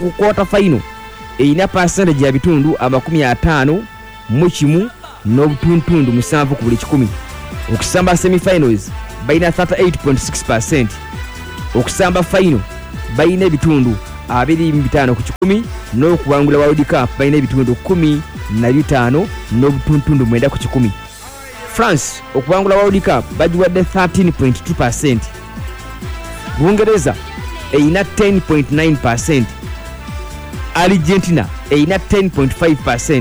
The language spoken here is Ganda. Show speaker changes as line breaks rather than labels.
ku quarter final erina percentage ya bitundu 51.7 ku buli 100. Okusamba semi-finals balina 38.6%. Okusamba final balina ebitundu 25 ku 100 n'okuwangula World Cup balina ebitundu 15.9 ku 100. France okuwangula World Cup bagiwadde 13.2%. Bungereza erina 10.9%. Argentina erina 10.5%.